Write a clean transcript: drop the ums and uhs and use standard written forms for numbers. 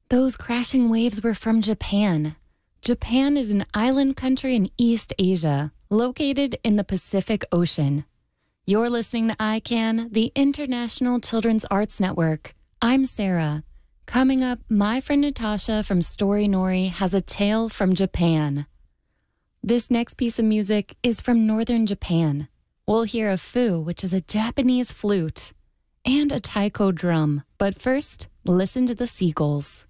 Those crashing waves were from Japan. Japan is an island country in East Asia, located in the Pacific Ocean. You're listening to ICANN, the International Children's Arts Network. I'm Sarah. Coming up, my friend Natasha from Story Nori has a tale from Japan. This next piece of music is from northern Japan. We'll hear a fu, which is a Japanese flute, and a taiko drum. But first, listen to the seagulls.